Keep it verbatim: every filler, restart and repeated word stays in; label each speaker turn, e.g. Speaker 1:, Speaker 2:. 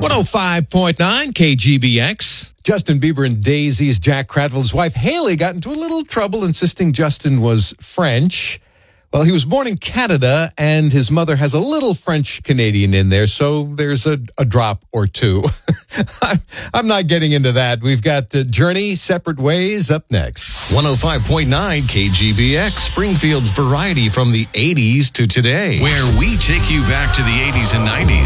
Speaker 1: one oh five point nine K G B X. Justin Bieber and Daisy's Jack Cradlill's wife, Haley, got into a little trouble insisting Justin was French. Well, he was born in Canada, and his mother has a little French-Canadian in there, so there's a, a drop or two. I'm, I'm not getting into that. We've got uh, Journey, Separate Ways, up next.
Speaker 2: one oh five point nine K G B X, Springfield's variety from the eighties to today,
Speaker 3: where we take you back to the eighties and nineties.